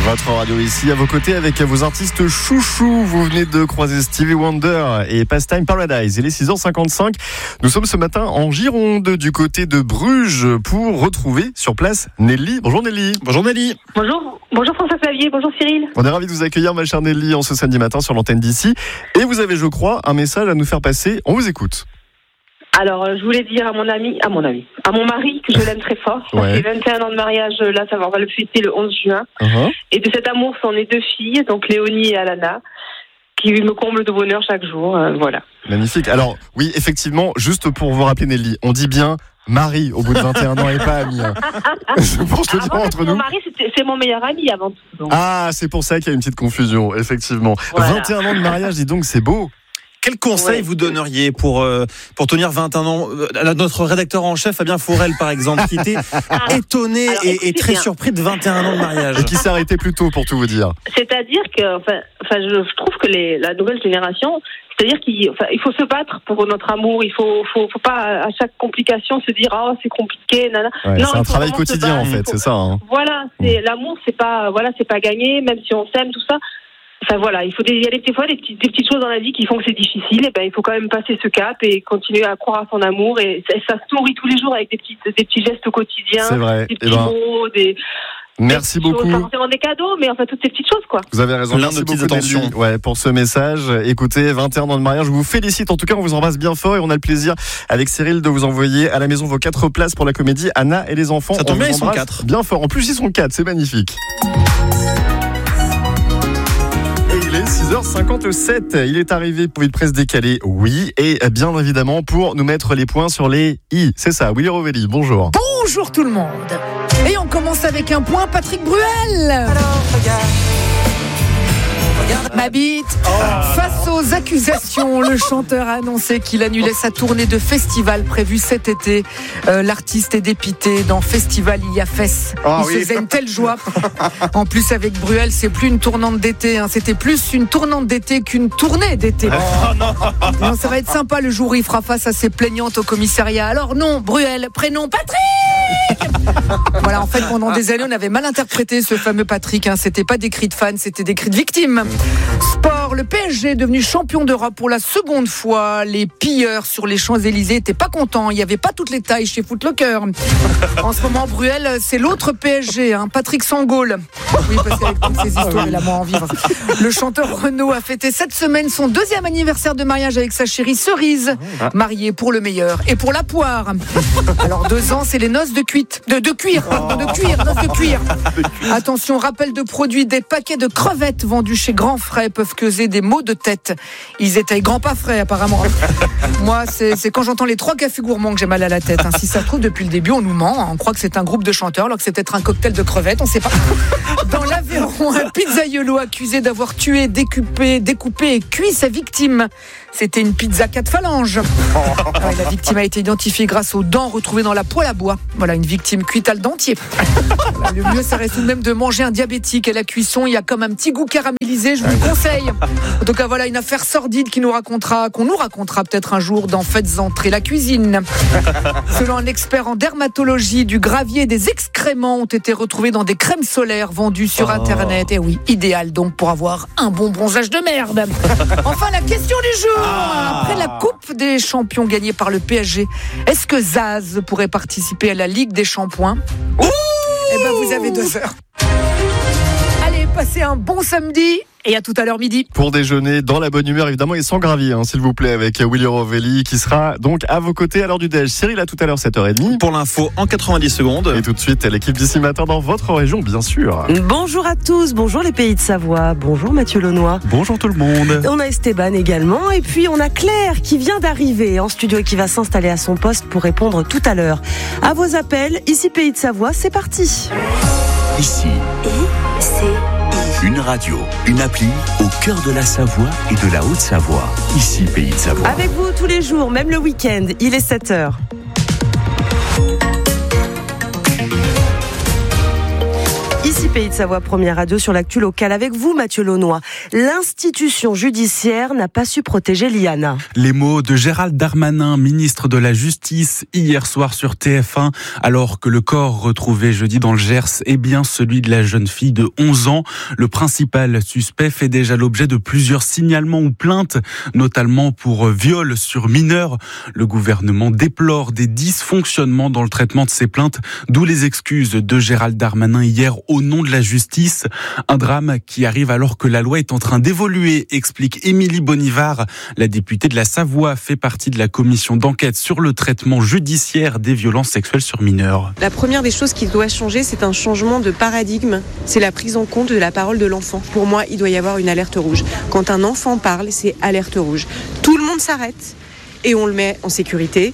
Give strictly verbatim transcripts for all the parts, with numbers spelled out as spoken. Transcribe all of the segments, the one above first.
Votre radio ici, à vos côtés avec vos artistes chouchous. Vous venez de croiser Stevie Wonder et Pastime Paradise. Il est six heures cinquante-cinq. Nous sommes ce matin en Gironde, du côté de Bruges, pour retrouver sur place Nelly. Bonjour Nelly. Bonjour Nelly. Bonjour, bonjour François-Xavier, bonjour Cyril. On est ravis de vous accueillir, ma chère Nelly, en ce samedi matin sur l'antenne d'ici. Et vous avez, je crois, un message à nous faire passer. On vous écoute. Alors, je voulais dire à mon ami, à mon ami, à mon mari que je l'aime très fort. Ça Ouais. fait vingt et un ans de mariage, là, ça va, on va le fêter le onze juin. Uh-huh. Et de cet amour sont nées deux filles, donc Léonie et Alana, qui me comblent de bonheur chaque jour. Euh, voilà. Magnifique. Alors, oui, effectivement, juste pour vous rappeler Nelly, on dit bien mari au bout de vingt et un ans et pas ami. Hein. Je pense le dire Avant, entre mon nous. mari, c'était- c'est mon meilleur ami avant tout. donc. Ah, c'est pour ça qu'il y a une petite confusion, effectivement. Voilà. vingt et un ans de mariage, dis donc, c'est beau. Quel conseil Ouais. vous donneriez pour, euh, pour tenir vingt et un ans euh, Notre rédacteur en chef, Fabien Fourel, par exemple, qui était étonné Alors, et, écoutez et très bien. surpris de vingt et un ans de mariage. Et qui s'est arrêté plus tôt, pour tout vous dire. C'est-à-dire que, enfin, enfin, je, je trouve que les, la nouvelle génération, c'est-à-dire qu'il enfin, il faut se battre pour notre amour. Il faut, faut, faut pas à chaque complication se dire oh c'est compliqué, nana. Ouais, Non, c'est il un faut travail vraiment se quotidien, battre. en fait, Il faut- c'est ça. Hein. Voilà, c'est l'amour, c'est pas, voilà, c'est pas gagné, même si on s'aime, tout ça. Enfin voilà, il faut des, il y a des, des fois des petites, des petites choses dans la vie qui font que c'est difficile. Et ben il faut quand même passer ce cap et continuer à croire à son amour. Et ça, ça se nourrit tous les jours avec des petites, des petits gestes quotidiens, C'est vrai. des Eh petits ben, mots, des merci des petites beaucoup. choses, pas forcément des cadeaux, mais enfin toutes ces petites choses quoi. Vous avez raison. Plein Merci de petites beaucoup, attentions. Nelly, ouais, pour ce message. Écoutez, vingt et un ans de mariage, je vous félicite. En tout cas, on vous embrasse bien fort et on a le plaisir, avec Cyril, de vous envoyer à la maison vos quatre places pour la comédie Anna et les enfants. Ça tombe On bien, vous ils sont embrasse quatre. Bien fort. En plus, ils sont quatre. C'est magnifique. Et il est six heures cinquante-sept. Il est arrivé pour une presse décalée, oui, et bien évidemment pour nous mettre les points sur les i. C'est ça, Willy Rovelli, bonjour. Bonjour tout le monde. Et on commence avec un point, Patrick Bruel. Ma bite. Face aux accusations, le chanteur a annoncé qu'il annulait sa tournée de festival prévue cet été. Euh, l'artiste est dépité. Dans Festival, il y a fesse. Ah il oui. se faisait une telle joie. En plus, avec Bruel, c'est plus une tournante d'été. Hein. C'était plus une tournante d'été qu'une tournée d'été. Non, ça va être sympa le jour où il fera face à ses plaignantes au commissariat. Alors non, Bruel, prénom Patrick. Voilà, en fait, pendant des années, on avait mal interprété ce fameux Patrick. Hein. C'était pas des cris de fans, c'était des cris de victimes. Sport, le P S G est devenu champion d'Europe pour la seconde fois. Les pilleurs sur les Champs-Élysées étaient pas contents. Il n'y avait pas toutes les tailles chez Foot Locker. En ce moment, Bruel, c'est l'autre P S G, hein, Patrick Sangaule. Oui, parce qu'avec toutes ces histoires, il a moins en vivre. Le chanteur Renaud a fêté cette semaine son deuxième anniversaire de mariage avec sa chérie Cerise, mariée pour le meilleur et pour la poire. Alors deux ans, c'est les noces de cuite, de, de cuir, pardon, de cuir, noces de cuir. Attention, rappel de produit, des paquets de crevettes vendus chez Grand Frais peuvent causer des maux de tête. Ils étaient grands pas frais apparemment. Moi, c'est, c'est quand j'entends les trois cafés gourmands que j'ai mal à la tête. Hein. Si ça se trouve, depuis le début, on nous ment. Hein. On croit que c'est un groupe de chanteurs alors que c'est peut-être un cocktail de crevettes, on sait pas. Dans l'Aveyron, un pizzaiolo accusé d'avoir tué, découpé, découpé et cuit sa victime. C'était une pizza quatre phalanges. Ouais, la victime a été identifiée grâce aux dents retrouvées dans la poêle à bois. Voilà, une victime cuite à le dentier. Voilà, le mieux, ça reste tout de même de manger un diabétique. À la cuisson, il y a comme un petit goût caramélisé, je vous le conseille. En tout cas, voilà une affaire sordide qui nous racontera, qu'on nous racontera peut-être un jour dans Faites entrer la cuisine. Selon un expert en dermatologie, du gravier et des excréments ont été retrouvés dans des crèmes solaires vendues sur Internet. Et oui, idéal donc pour avoir un bon bronzage de merde. Enfin, la question du jour. Après la Coupe des champions gagnée par le P S G, est-ce que Zaz pourrait participer à la Ligue des shampoings? Eh ben, vous avez deux heures. Allez, passez un bon samedi et à tout à l'heure midi. Pour déjeuner dans la bonne humeur, évidemment, et sans gravier, hein, s'il vous plaît, avec Willy Rovelli, qui sera donc à vos côtés à l'heure du déj. Cyril, à tout à l'heure, sept heures trente. Pour l'info, en quatre-vingt-dix secondes. Et tout de suite, l'équipe d'ici matin dans votre région, bien sûr. Bonjour à tous, bonjour les pays de Savoie, bonjour Mathieu Launois. Bonjour tout le monde. On a Esteban également, et puis on a Claire qui vient d'arriver en studio et qui va s'installer à son poste pour répondre tout à l'heure à vos appels. Ici Pays de Savoie, c'est parti. Ici, I, C, I. une radio, une appli au cœur de la Savoie et de la Haute-Savoie. Ici, Pays de Savoie. Avec vous tous les jours, même le week-end, il est sept heures. Ici Ici Pays de Savoie, première radio sur l'actu locale avec vous Mathieu Launois. L'institution judiciaire n'a pas su protéger Liana. Les mots de Gérald Darmanin, ministre de la Justice, hier soir sur T F un, alors que le corps retrouvé jeudi dans le Gers est bien celui de la jeune fille de onze ans. Le principal suspect fait déjà l'objet de plusieurs signalements ou plaintes, notamment pour viol sur mineurs. Le gouvernement déplore des dysfonctionnements dans le traitement de ces plaintes, d'où les excuses de Gérald Darmanin hier au nom de la justice. Un drame qui arrive alors que la loi est en train d'évoluer, explique Émilie Bonivard. La députée de la Savoie fait partie de la commission d'enquête sur le traitement judiciaire des violences sexuelles sur mineurs. La première des choses qui doit changer, c'est un changement de paradigme. C'est la prise en compte de la parole de l'enfant. Pour moi, il doit y avoir une alerte rouge. Quand un enfant parle, c'est alerte rouge. Tout le monde s'arrête et on le met en sécurité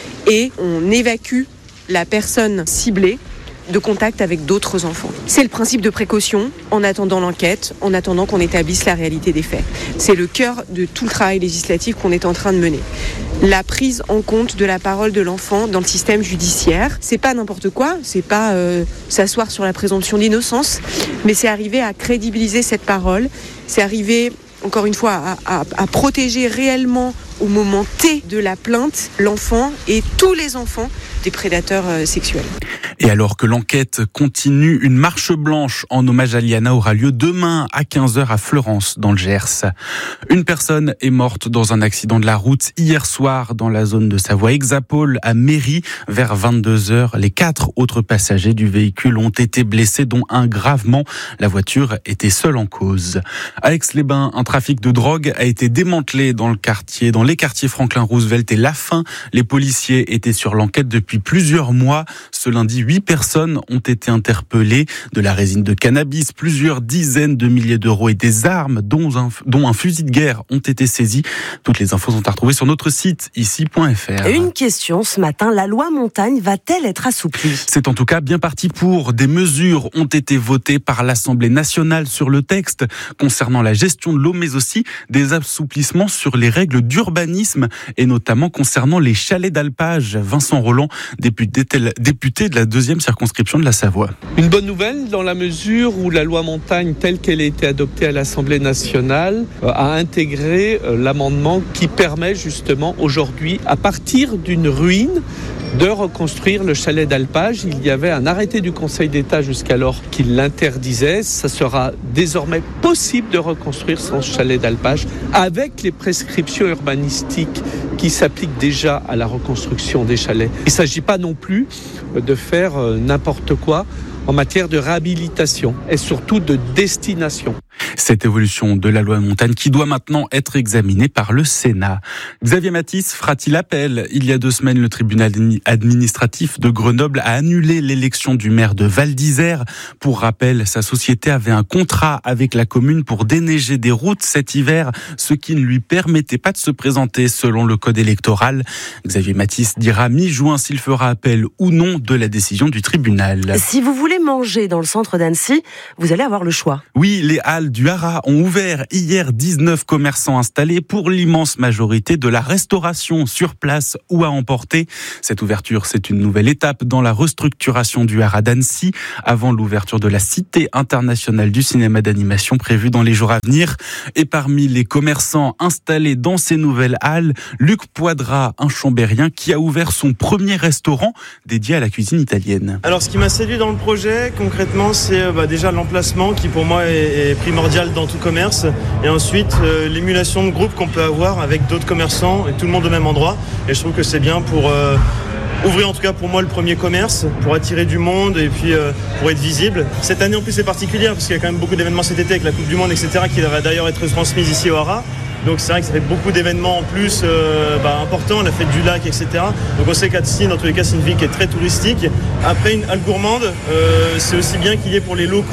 et on évacue la personne ciblée de contact avec d'autres enfants. C'est le principe de précaution en attendant l'enquête, en attendant qu'on établisse la réalité des faits. C'est le cœur de tout le travail législatif qu'on est en train de mener. La prise en compte de la parole de l'enfant dans le système judiciaire, c'est pas n'importe quoi, c'est pas euh, s'asseoir sur la présomption d'innocence, mais c'est arriver à crédibiliser cette parole, c'est arriver encore une fois à, à, à protéger réellement au moment T de la plainte l'enfant et tous les enfants des prédateurs euh, sexuels. Et alors que l'enquête continue, une marche blanche en hommage à Liana aura lieu demain à quinze heures à Fleurance, dans le Gers. Une personne est morte dans un accident de la route hier soir dans la zone de Savoie-Hexapole à Méry vers vingt-deux heures. Les quatre autres passagers du véhicule ont été blessés, dont un gravement. La voiture était seule en cause. À Aix-les-Bains, un trafic de drogue a été démantelé dans le quartier, dans les quartiers Franklin Roosevelt et Lafin. Les policiers étaient sur l'enquête depuis plusieurs mois. Ce lundi, huit personnes ont été interpellées. De la résine de cannabis, plusieurs dizaines de milliers d'euros et des armes, dont un, dont un fusil de guerre, ont été saisies. Toutes les infos sont à retrouver sur notre site, ici point f r. Une question ce matin, la loi montagne va-t-elle être assouplie ? C'est en tout cas bien parti pour. Des mesures ont été votées par l'Assemblée nationale sur le texte concernant la gestion de l'eau, mais aussi des assouplissements sur les règles d'urbanisme et notamment concernant les chalets d'alpage. Vincent Roland, député, député de la deuxième circonscription de la Savoie. Une bonne nouvelle dans la mesure où la loi montagne telle qu'elle a été adoptée à l'Assemblée nationale a intégré l'amendement qui permet justement aujourd'hui, à partir d'une ruine, de reconstruire le chalet d'alpage. Il y avait un arrêté du Conseil d'État jusqu'alors qui l'interdisait. Ça sera désormais possible de reconstruire son chalet d'alpage avec les prescriptions urbanistiques qui s'appliquent déjà à la reconstruction des chalets. Il ne s'agit pas non plus de faire n'importe quoi en matière de réhabilitation et surtout de destination. Cette évolution de la loi montagne qui doit maintenant être examinée par le Sénat. Xavier Matisse fera-t-il appel ? Il y a deux semaines, le tribunal administratif de Grenoble a annulé l'élection du maire de Val d'Isère. Pour rappel, sa société avait un contrat avec la commune pour déneiger des routes cet hiver, ce qui ne lui permettait pas de se présenter selon le code électoral. Xavier Matisse dira mi-juin s'il fera appel ou non de la décision du tribunal. Si vous voulez manger dans le centre d'Annecy, vous allez avoir le choix. Oui, les halles du Haras ont ouvert hier. dix-neuf commerçants installés pour l'immense majorité de la restauration sur place ou à emporter. Cette ouverture, c'est une nouvelle étape dans la restructuration du Haras d'Annecy avant l'ouverture de la Cité internationale du cinéma d'animation prévue dans les jours à venir. Et parmi les commerçants installés dans ces nouvelles halles, Luc Poidra, un Chambérien qui a ouvert son premier restaurant dédié à la cuisine italienne. Alors ce qui m'a séduit dans le projet, concrètement, c'est bah, déjà l'emplacement qui pour moi est, est primordial dans tout commerce, et ensuite euh, l'émulation de groupe qu'on peut avoir avec d'autres commerçants et tout le monde au même endroit. Et je trouve que c'est bien pour euh, ouvrir en tout cas pour moi le premier commerce, pour attirer du monde et puis euh, pour être visible. Cette année en plus c'est particulière parce qu'il y a quand même beaucoup d'événements cet été avec la Coupe du Monde, et cetera qui va d'ailleurs être transmise ici au Haras. Donc c'est vrai que ça fait beaucoup d'événements en plus euh, bah, importants, la fête du lac, et cetera. Donc on sait qu'Annecy, dans tous les cas, c'est une ville qui est très touristique. Après, une halle gourmande, euh, c'est aussi bien qu'il y ait pour les locaux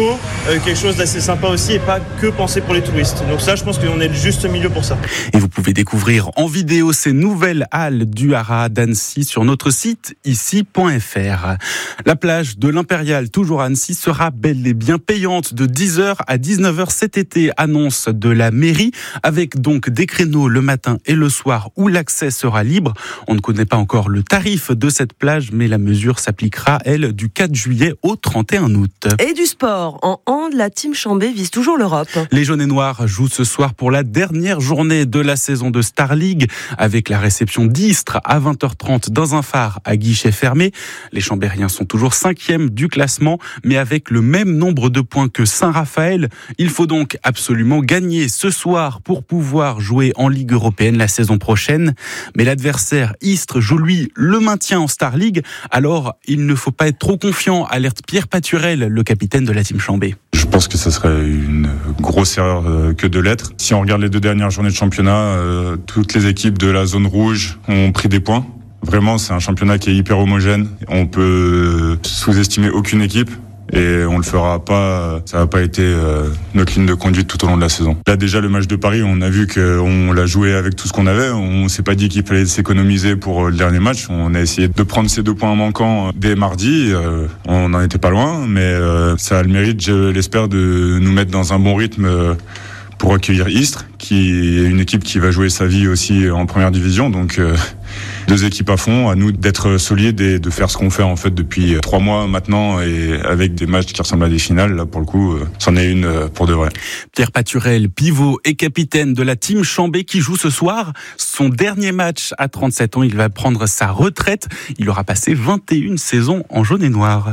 euh, quelque chose d'assez sympa aussi et pas que penser pour les touristes. Donc ça, je pense qu'on est le juste milieu pour ça. Et vous pouvez découvrir en vidéo ces nouvelles halles du Haras d'Annecy sur notre site ici point f r. La plage de l'Impérial, toujours à Annecy, sera bel et bien payante de dix heures à dix-neuf heures cet été, annonce de la mairie, avec donc des créneaux le matin et le soir où l'accès sera libre. On ne connaît pas encore le tarif de cette plage, mais la mesure s'appliquera, elle, du quatre juillet au trente et un août. Et du sport. En hand, la team Chambé vise toujours l'Europe. Les jaunes et noirs jouent ce soir pour la dernière journée de la saison de Star League, avec la réception d'Istres à vingt heures trente dans un phare à guichet fermé. Les Chambériens sont toujours cinquièmes du classement, mais avec le même nombre de points que Saint-Raphaël. Il faut donc absolument gagner ce soir pour pouvoir jouer en Ligue européenne la saison prochaine. Mais l'adversaire Istres joue lui le maintien en Star League, alors il ne faut pas être trop confiant, alerte Pierre Paturel, le capitaine de la team Chambé. Je pense que ça serait une grosse erreur que de l'être. Si on regarde les deux dernières journées de championnat, euh, toutes les équipes de la zone rouge ont pris des points. Vraiment, c'est un championnat qui est hyper homogène. On peut sous-estimer aucune équipe. Et on le fera pas, ça n'a pas été euh, notre ligne de conduite tout au long de la saison. Là déjà le match de Paris, on a vu qu'on l'a joué avec tout ce qu'on avait. On s'est pas dit qu'il fallait s'économiser pour le dernier match. On a essayé de prendre ces deux points manquants dès mardi. Euh, on n'en était pas loin, mais euh, ça a le mérite, je l'espère, de nous mettre dans un bon rythme euh, pour accueillir Istres, qui est une équipe qui va jouer sa vie aussi en première division. Donc euh, deux équipes à fond, à nous d'être solides et de faire ce qu'on fait en fait depuis trois mois maintenant, et avec des matchs qui ressemblent à des finales. Là pour le coup, c'en est une pour de vrai. Pierre Paturel, pivot et capitaine de la team Chambé, qui joue ce soir son dernier match à trente-sept ans. Il va prendre sa retraite. Il aura passé vingt et une saisons en jaune et noir.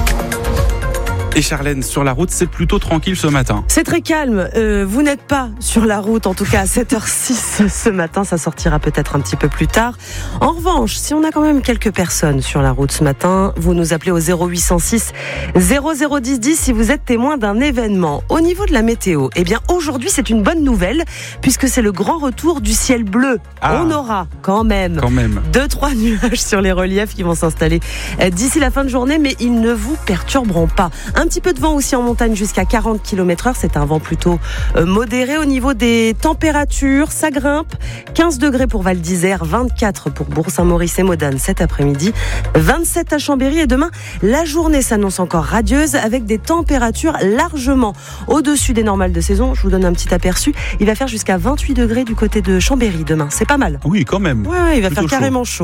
Et Charlène, sur la route, c'est plutôt tranquille ce matin. C'est très calme. Euh, vous n'êtes pas sur la route, en tout cas à sept heures six ce matin. Ça sortira peut-être un petit peu plus tard. En revanche, si on a quand même quelques personnes sur la route ce matin, vous nous appelez au zéro huit cent six zéro zéro dix dix si vous êtes témoin d'un événement. Au niveau de la météo, eh bien aujourd'hui c'est une bonne nouvelle puisque c'est le grand retour du ciel bleu. Ah, on aura quand même, quand même deux trois nuages sur les reliefs qui vont s'installer d'ici la fin de journée, mais ils ne vous perturberont pas. Un petit peu de vent aussi en montagne jusqu'à quarante kilomètres heure. C'est un vent plutôt modéré. Au niveau des températures, ça grimpe. quinze degrés pour Val d'Isère, vingt-quatre pour Bourg-Saint-Maurice et Modane cet après-midi, vingt-sept à Chambéry. Et demain, la journée s'annonce encore radieuse avec des températures largement au-dessus des normales de saison. Je vous donne un petit aperçu. Il va faire jusqu'à vingt-huit degrés du côté de Chambéry demain. C'est pas mal. Oui, quand même. Ouais, ouais, il va Plutôt faire carrément chaud.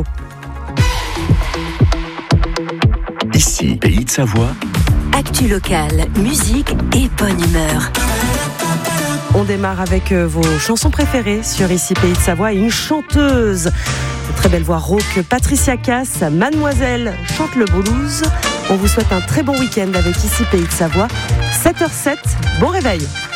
Ici, Pays de Savoie. Actu locale, musique et bonne humeur. On démarre avec vos chansons préférées sur Ici Pays de Savoie et une chanteuse. Une très belle voix rauque, Patricia Cass, Mademoiselle chante le blues. On vous souhaite un très bon week-end avec Ici Pays de Savoie. sept heures sept, bon réveil.